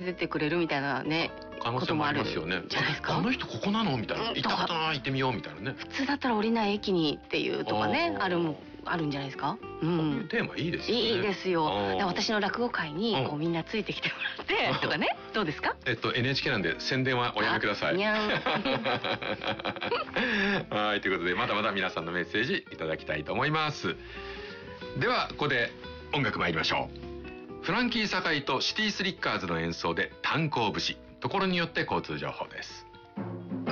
てってくれるみたいなね、 可能性もありますよね。 じゃないですか。 あの人ここなのみたいな、行ったことない、行ってみようみたいなね。 普通だったら降りない駅にっていうとかね、あるんじゃないですか。 こういうテーマいいですよね。 いいですよ。私の落語会にこうみんなついてきてもらってとかね、どうですか。 NHK なんで宣伝はおやめください。 にゃんはい、ということでまだまだ皆さんのメッセージいただきたいと思います。ではここで音楽参りましょう。フランキー堺とシティスリッカーズの演奏で炭鉱節、ところによって交通情報です。